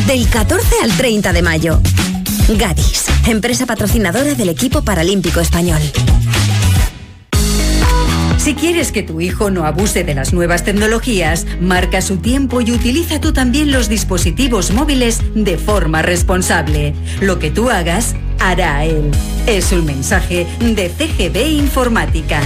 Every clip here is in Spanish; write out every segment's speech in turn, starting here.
del 14 al 30 de mayo. Gadis, empresa patrocinadora del equipo paralímpico español. Si quieres que tu hijo no abuse de las nuevas tecnologías, marca su tiempo y utiliza tú también los dispositivos móviles de forma responsable. Lo que tú hagas, hará él. Es un mensaje de CGB Informática.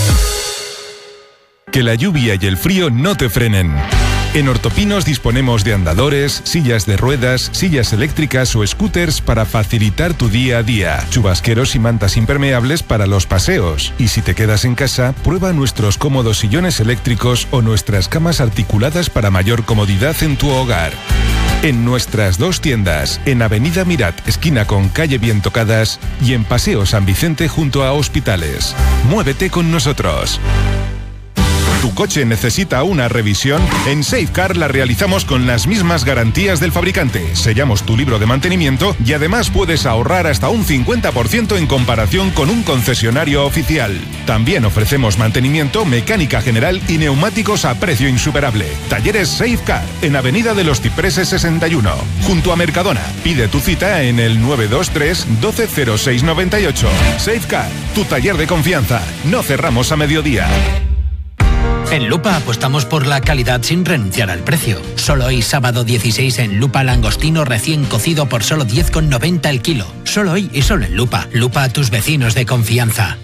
Que la lluvia y el frío no te frenen. En Hortopinos disponemos de andadores, sillas de ruedas, sillas eléctricas o scooters para facilitar tu día a día, chubasqueros y mantas impermeables para los paseos. Y si te quedas en casa, prueba nuestros cómodos sillones eléctricos o nuestras camas articuladas para mayor comodidad en tu hogar. En nuestras 2 tiendas, en Avenida Mirat, esquina con calle Vientocadas, y en Paseo San Vicente junto a Hospitales. Muévete con nosotros. ¿Tu coche necesita una revisión? En Safecar la realizamos con las mismas garantías del fabricante. Sellamos tu libro de mantenimiento y además puedes ahorrar hasta un 50% en comparación con un concesionario oficial. También ofrecemos mantenimiento, mecánica general y neumáticos a precio insuperable. Talleres Safecar, en Avenida de los Cipreses 61, junto a Mercadona. Pide tu cita en el 923 120698. Safecar, tu taller de confianza. No cerramos a mediodía. En Lupa apostamos por la calidad sin renunciar al precio. Solo hoy, sábado 16, en Lupa, langostino recién cocido por solo 10,90 el kilo. Solo hoy y solo en Lupa. Lupa, a tus vecinos de confianza.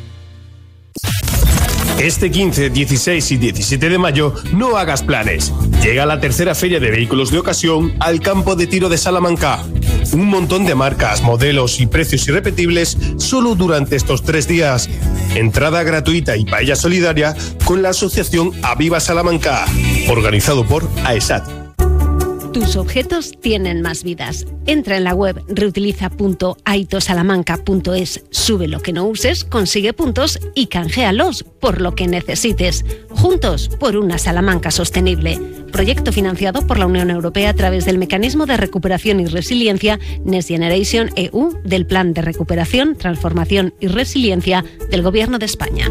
Este 15, 16 y 17 de mayo no hagas planes. Llega la tercera feria de vehículos de ocasión al campo de tiro de Salamanca. Un montón de marcas, modelos y precios irrepetibles solo durante estos 3 días. Entrada gratuita y paella solidaria con la asociación Aviva Salamanca, organizado por AESAT. Tus objetos tienen más vidas. Entra en la web reutiliza.aitosalamanca.es, sube lo que no uses, consigue puntos y canjealos por lo que necesites. Juntos por una Salamanca sostenible. Proyecto financiado por la Unión Europea a través del Mecanismo de Recuperación y Resiliencia Next Generation EU del Plan de Recuperación, Transformación y Resiliencia del Gobierno de España.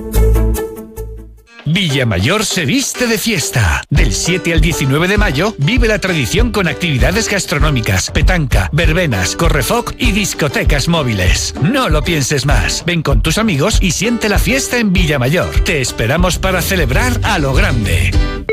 Villamayor se viste de fiesta. Del 7 al 19 de mayo vive la tradición con actividades gastronómicas, petanca, verbenas, correfoc y discotecas móviles. No lo pienses más. Ven con tus amigos y siente la fiesta en Villamayor. Te esperamos para celebrar a lo grande.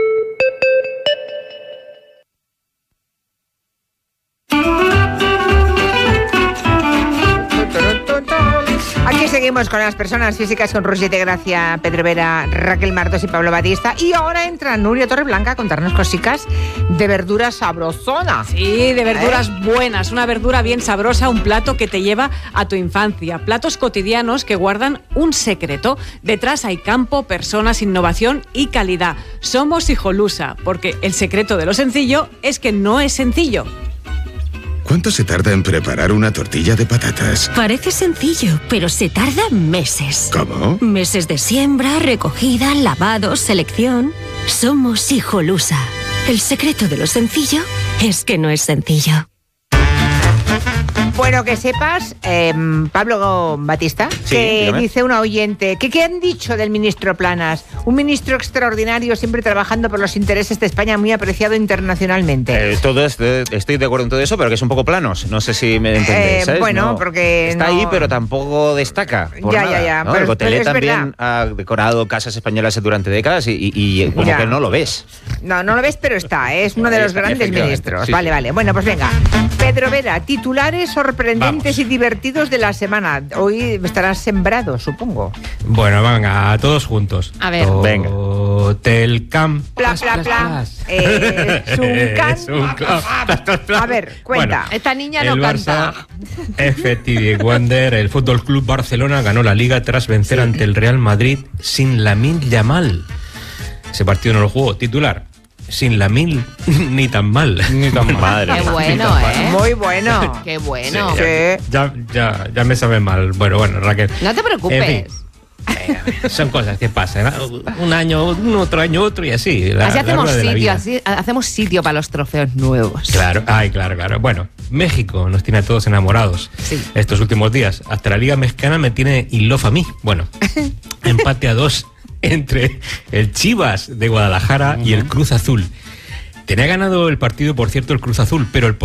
Aquí seguimos con las personas físicas con Roger de Gracia, Pedro Vera, Raquel Martos y Pablo Batista. Y ahora entra Nuria Torreblanca a contarnos cositas de verduras sabrosona. Sí, de verduras buenas, una verdura bien sabrosa, un plato que te lleva a tu infancia. Platos cotidianos que guardan un secreto. Detrás hay campo, personas, innovación y calidad. Somos Hijolusa, porque el secreto de lo sencillo es que no es sencillo. ¿Cuánto se tarda en preparar una tortilla de patatas? Parece sencillo, pero se tarda meses. ¿Cómo? Meses de siembra, recogida, lavado, selección. Somos Hijolusa. El secreto de lo sencillo es que no es sencillo. Bueno, que sepas, Pablo Batista, sí, que dígame. dice una oyente, ¿qué han dicho del ministro Planas? Un ministro extraordinario, siempre trabajando por los intereses de España, muy apreciado internacionalmente. Estoy de acuerdo en todo eso, pero que es un poco planos. No sé si me entendéis, ¿sabes? Bueno, No, porque está ahí, pero tampoco destaca por nada, ya. ¿no? Pero, el Gotelé pero es también verdad. ha decorado casas españolas durante décadas y como Ya. que no lo ves. No lo ves, pero es uno de los grandes Efectivamente, ministros. sí, Vale, sí. vale. Bueno, pues venga. Pedro Vera, titulares sorprendentes y divertidos de la semana. Hoy estarás sembrado, supongo. Bueno, venga, todos juntos. A ver. Venga. Hotel Camp. Pla, pla, pla. A ver, cuenta. Bueno, Esta niña el no Barça, canta. FTV Wander, el Fútbol Club Barcelona ganó la Liga tras vencer ante el Real Madrid sin Lamine Yamal. Ese partido no lo jugó. Titular: sin Lamine ni tan mal. Ni tan madre. Qué bueno, Ni tan mal. Muy bueno. Qué bueno. Sí. Ya me sabe mal. Bueno, Raquel. No te preocupes. En fin. Son cosas que pasan. Un año, otro año, otro y así. Así hacemos rueda de la sitio, vida. así hacemos sitio para los trofeos nuevos. Claro, claro. Bueno, México nos tiene a todos enamorados estos últimos días. Hasta la Liga Mexicana me tiene in love a mí. Bueno, empate a 2 entre el Chivas de Guadalajara y el Cruz Azul. Tenía ganado el partido, por cierto, el Cruz Azul, pero el